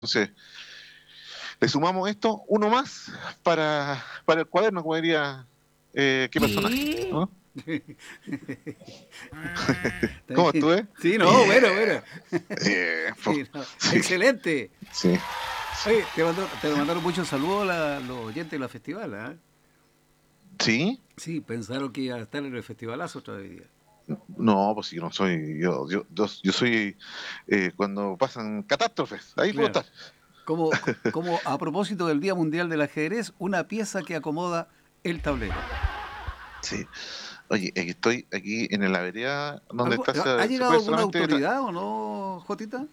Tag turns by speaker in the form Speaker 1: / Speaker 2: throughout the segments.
Speaker 1: Entonces, le sumamos esto, uno más para el cuaderno, como diría, qué personaje,
Speaker 2: Sí.
Speaker 1: ¿no?
Speaker 2: Está
Speaker 1: ¿Cómo
Speaker 2: bien.
Speaker 1: estuve?
Speaker 2: Sí, no, bueno, bueno.
Speaker 1: Bien, bien, po.
Speaker 2: Sí, no,
Speaker 1: Sí,
Speaker 2: excelente.
Speaker 1: sí.
Speaker 2: Oye, te mandaron muchos saludos los oyentes de la festival, ¿ah?
Speaker 1: ¿Sí?
Speaker 2: Sí, pensaron que iba a estar en el festivalazo todavía.
Speaker 1: No, pues yo no soy, yo soy cuando pasan catástrofes, ahí puedo
Speaker 2: Claro.
Speaker 1: estar.
Speaker 2: Como a propósito del Día Mundial del Ajedrez, una pieza que acomoda el tablero.
Speaker 1: Sí. Oye, estoy aquí en la vereda donde está,
Speaker 2: ¿Ha
Speaker 1: se
Speaker 2: llegado
Speaker 1: puede
Speaker 2: alguna
Speaker 1: solamente...
Speaker 2: autoridad o no, Jotita?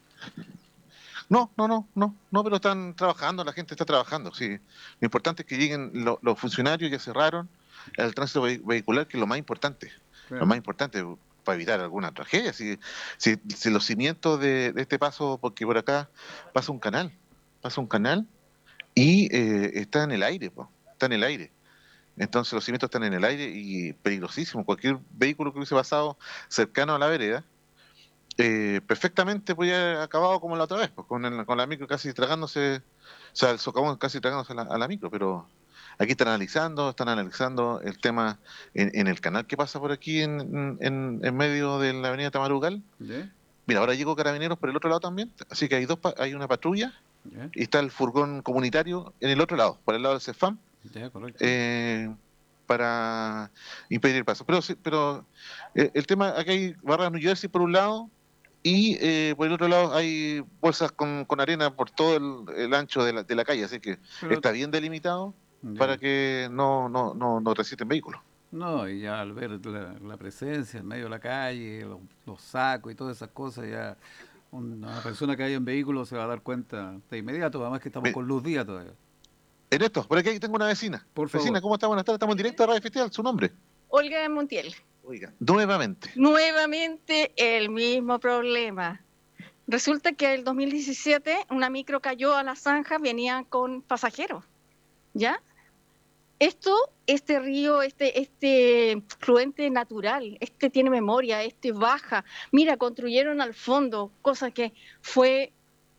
Speaker 1: No, pero están trabajando, la gente está trabajando, sí. Lo importante es que lleguen los funcionarios, ya cerraron el tránsito vehicular, que es lo
Speaker 2: Claro.
Speaker 1: más importante para evitar alguna tragedia. Si los cimientos de este paso, porque por acá pasa un canal y está en el aire, po, está en el aire. Entonces los cimientos están en el aire y peligrosísimo. Cualquier vehículo que hubiese pasado cercano a la vereda perfectamente podía haber acabado como la otra vez, pues, con la micro casi tragándose, o sea, el socavón casi tragándose a la micro, pero aquí están analizando el tema en el canal que pasa por aquí en medio de la avenida Tamarugal.
Speaker 2: ¿Ya?
Speaker 1: Mira, ahora llegó Carabineros por el otro lado también, así que hay una patrulla
Speaker 2: ¿Ya?
Speaker 1: y está el furgón comunitario en el otro lado, por el lado del CEFAM,
Speaker 2: ¿Ya? Correcto.
Speaker 1: eh, para impedir el paso. Pero el tema, aquí hay barras New Jersey por un lado, y por el otro lado hay bolsas con arena por todo el ancho de la calle, así que
Speaker 2: Pero,
Speaker 1: está bien delimitado para
Speaker 2: ya.
Speaker 1: que no transiten vehículos.
Speaker 2: No, y ya al ver la presencia en medio de la calle, los sacos y todas esas cosas, ya una persona que haya en vehículo se va a dar cuenta de inmediato, además que estamos
Speaker 1: Mire,
Speaker 2: con luz día todavía.
Speaker 1: en esto, por aquí tengo una vecina.
Speaker 2: Por
Speaker 1: Vecina,
Speaker 2: favor.
Speaker 1: ¿cómo está? Buenas tardes, estamos en directo a Radio Festival, su nombre.
Speaker 3: Olga Montiel.
Speaker 1: Oiga, nuevamente.
Speaker 3: Nuevamente el mismo problema. Resulta que el 2017 una micro cayó a la zanja, venía con pasajeros, ¿ya? Este río, este fluente natural, este tiene memoria, este baja. Mira, construyeron al fondo, cosa que fue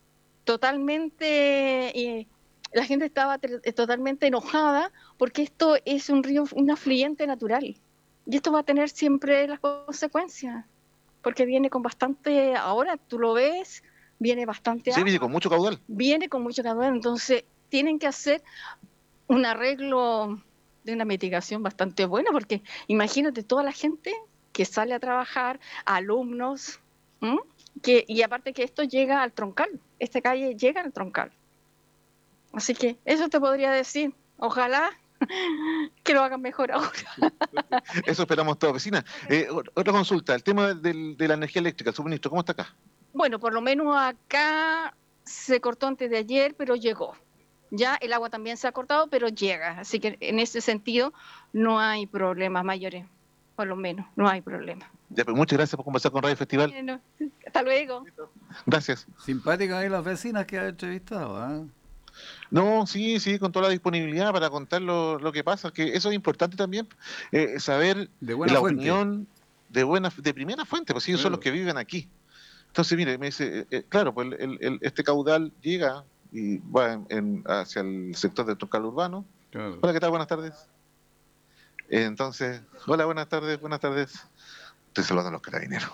Speaker 3: totalmente, la gente estaba totalmente enojada porque esto es un río, un afluente natural. Y esto va a tener siempre las consecuencias, porque viene con bastante, ahora tú lo ves, viene bastante
Speaker 1: Sí, viene
Speaker 3: agua,
Speaker 1: con mucho caudal.
Speaker 3: viene con mucho calor, entonces tienen que hacer un arreglo de una mitigación bastante buena, porque imagínate toda la gente que sale a trabajar, alumnos, ¿m? Y aparte que esto llega al troncal, esta calle llega al troncal. Así que eso te podría decir. Ojalá que lo hagan mejor ahora.
Speaker 1: Eso esperamos todos. Vecina, otra consulta, el tema de la energía eléctrica, el suministro, ¿cómo está acá?
Speaker 3: Bueno, por lo menos acá se cortó antes de ayer, pero llegó. Ya el agua también se ha cortado, pero llega. Así que en ese sentido no hay problemas mayores. Por lo menos, no hay problema.
Speaker 1: Ya, pues, muchas gracias por conversar con Radio Festival.
Speaker 3: Bueno, hasta luego.
Speaker 1: Gracias.
Speaker 2: Simpáticas ahí las vecinas que ha entrevistado, ¿ah?
Speaker 1: No, sí, sí, con toda la disponibilidad para contar lo que pasa, que eso es importante también, saber
Speaker 2: De buena
Speaker 1: la
Speaker 2: fuente.
Speaker 1: opinión de primera fuente, pues ellos son los
Speaker 2: Claro.
Speaker 1: que viven aquí. Entonces, mire, me dice, claro, pues este caudal llega y va hacia el sector del troncal urbano.
Speaker 2: Claro.
Speaker 1: Hola, ¿qué tal? Buenas tardes. Entonces, hola, buenas tardes, buenas tardes. Estoy saludando a los carabineros.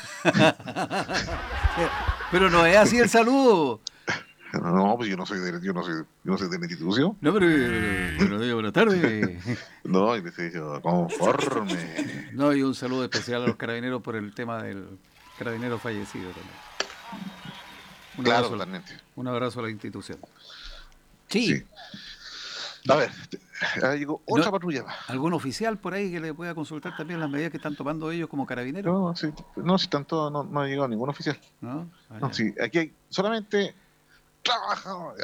Speaker 2: Pero no es así el saludo.
Speaker 1: No, pues yo no soy de la institución.
Speaker 2: No, pero buenos días, buenas tardes.
Speaker 1: No, y les he dicho, conforme.
Speaker 2: No, y un saludo especial a los carabineros por el tema del carabinero fallecido también. Un
Speaker 1: Claro,
Speaker 2: abrazo,
Speaker 1: totalmente.
Speaker 2: un abrazo a la institución. Sí,
Speaker 1: Sí. A ver, llegó
Speaker 2: no,
Speaker 1: otra patrulla más.
Speaker 2: ¿algún oficial por ahí que le pueda consultar también las medidas que están tomando ellos como carabineros?
Speaker 1: No, sí, no, si tanto no ha llegado ningún oficial.
Speaker 2: ¿No? Ah,
Speaker 1: No,
Speaker 2: ya.
Speaker 1: sí, aquí hay solamente trabajadores,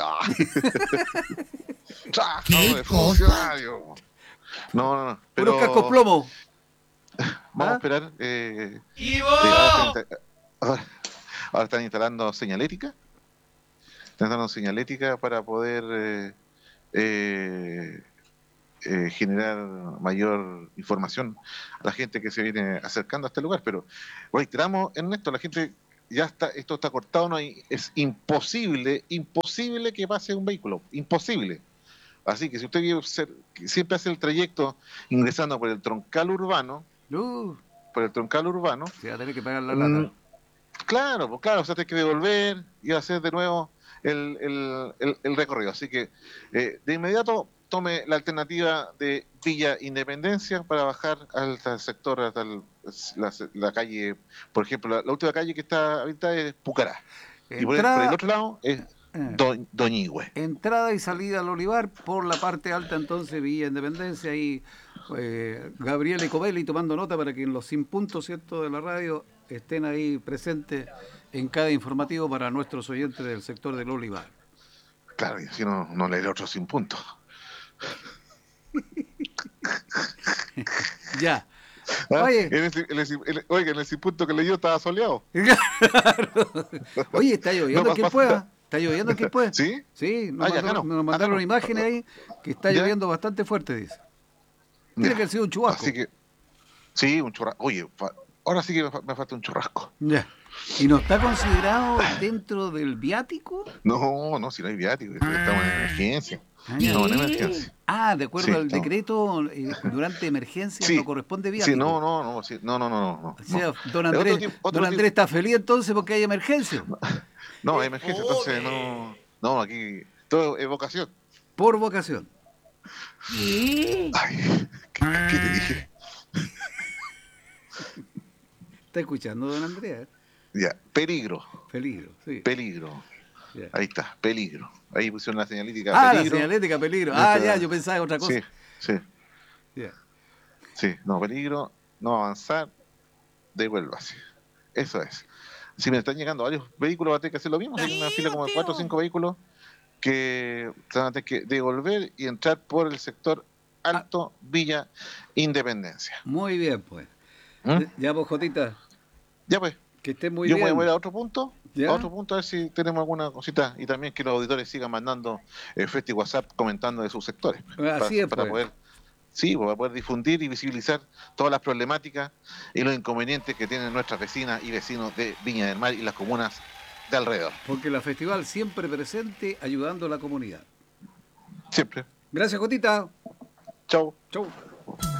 Speaker 4: ¿Qué
Speaker 1: trabajadores,
Speaker 4: cosa?
Speaker 1: funcionarios. No,
Speaker 2: Puros cascos
Speaker 1: pero
Speaker 2: plomo.
Speaker 1: vamos a
Speaker 2: ¿Ah?
Speaker 1: esperar.
Speaker 4: ¡Ivo!
Speaker 1: Ahora, ahora están instalando señalética. Están instalando señalética para poder eh, generar mayor información a la gente que se viene acercando a este lugar. Pero reiteramos, Ernesto, la gente ya está, esto está cortado, no hay, es imposible que pase un vehículo, imposible. Así que si usted siempre hace el trayecto ingresando por el troncal urbano,
Speaker 2: Se va a tener que pagar la
Speaker 1: mm,
Speaker 2: lata.
Speaker 1: claro, pues claro, o sea, tiene que devolver y hacer de nuevo el recorrido. Así que de inmediato tome la alternativa de Villa Independencia para bajar hasta el sector, la calle, por ejemplo, la última calle que está habitada es Pucará. Y por el
Speaker 2: Entrada,
Speaker 1: otro lado es
Speaker 2: eh,
Speaker 1: Doñigüe.
Speaker 2: entrada y salida al Olivar, por la parte alta entonces Villa Independencia y Gabriel Ecovelli tomando nota para que en los 100 puntos, ¿cierto?, de la radio estén ahí presentes en cada informativo para nuestros oyentes del sector del Olivar.
Speaker 1: Claro, y así no leeré otros 100 puntos.
Speaker 2: Ya.
Speaker 1: ¿Ah?
Speaker 2: Oye.
Speaker 1: Oiga, en el 100 puntos que leyó estaba soleado.
Speaker 2: Claro. Oye, está lloviendo
Speaker 1: No,
Speaker 2: quien pueda. Está lloviendo quien pueda.
Speaker 1: ¿Sí?
Speaker 2: Sí,
Speaker 1: Ya, acá no.
Speaker 2: nos mandaron
Speaker 1: Acá no.
Speaker 2: imágenes ahí que está
Speaker 1: ¿Ya?
Speaker 2: lloviendo bastante fuerte, dice. Tiene
Speaker 1: Ya.
Speaker 2: que haber sido un chubasco.
Speaker 1: Así que, sí, un churrasco. Oye, ahora sí que me falta un churrasco.
Speaker 2: Ya. ¿Y no está considerado dentro del viático?
Speaker 1: No, si no hay viático, estamos en emergencia. Estamos en emergencia.
Speaker 2: Ah, de acuerdo
Speaker 1: Sí,
Speaker 2: al
Speaker 1: no.
Speaker 2: decreto, durante emergencia
Speaker 1: Sí.
Speaker 2: no corresponde
Speaker 1: Sí,
Speaker 2: viático.
Speaker 1: no.
Speaker 2: O sea, don
Speaker 1: Otro
Speaker 2: Andrés,
Speaker 1: tipo-
Speaker 2: don Andrés está feliz entonces porque hay emergencia.
Speaker 1: No, hay emergencia, entonces no, aquí todo es vocación.
Speaker 2: Por vocación.
Speaker 1: Ay, ¿qué te dije?
Speaker 2: ¿Está escuchando, don Andrés?
Speaker 1: Ya, peligro.
Speaker 2: Peligro. Ya.
Speaker 1: Ahí está, peligro. Ahí pusieron la señalítica,
Speaker 2: Ah,
Speaker 1: peligro.
Speaker 2: la señalética, peligro.
Speaker 1: Nuestra-
Speaker 2: Ya, yo pensaba en otra cosa.
Speaker 1: Sí,
Speaker 2: Ya.
Speaker 1: no, peligro, no avanzar, devuélvase. Eso es. Si me están llegando varios vehículos, va a tener que hacer lo mismo. Hay una fila como de 4 o 5 vehículos que se van a tener que devolver y entrar por el sector Alto Villa Independencia.
Speaker 2: Muy bien, pues.
Speaker 1: ¿Mm?
Speaker 2: Ya, pues, Jotita,
Speaker 1: Ya pues,
Speaker 2: que esté muy
Speaker 1: yo
Speaker 2: bien.
Speaker 1: me voy a ir a otro punto.
Speaker 2: ¿Ya?
Speaker 1: A otro punto, a ver si tenemos alguna cosita. Y también que los auditores sigan mandando Facebook y WhatsApp comentando de sus sectores.
Speaker 2: Así es,
Speaker 1: para
Speaker 2: pues.
Speaker 1: para poder difundir y visibilizar todas las problemáticas y los inconvenientes que tienen nuestras vecinas y vecinos de Viña del Mar y las comunas de alrededor.
Speaker 2: Porque la festival siempre presente, ayudando a la comunidad.
Speaker 1: Siempre.
Speaker 2: Gracias, Jotita.
Speaker 1: Chau.
Speaker 2: Chau.